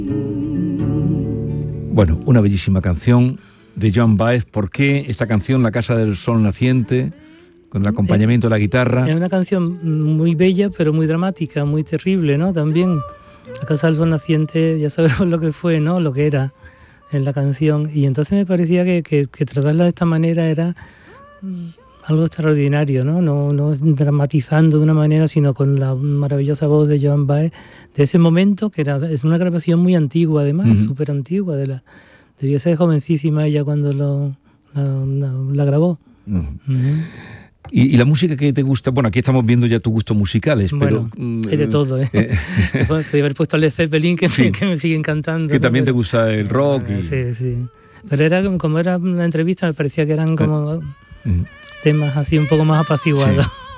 Bueno, una bellísima canción de Joan Baez. ¿Por qué esta canción, La Casa del Sol Naciente, con el acompañamiento de la guitarra? Es una canción muy bella, pero muy dramática, muy terrible, ¿no? También La Casa del Sol Naciente, ya sabemos lo que fue, ¿no? Lo que era en la canción. Y entonces me parecía que tratarla de esta manera era algo extraordinario, ¿no? No dramatizando de una manera, sino con la maravillosa voz de Joan Baez de ese momento, que es una grabación muy antigua, además, súper antigua, debía ser jovencísima ella cuando la grabó. ¿Y la música que te gusta? Bueno, aquí estamos viendo ya tus gustos musicales, bueno, pero... hay de todo, ¿eh? Podría haber puesto a Led Zeppelin, que me sigue encantando. Que ¿no? También te gusta el rock. Sí. Pero como era una entrevista, me parecía que eran como temas así un poco más apaciguados. Sí.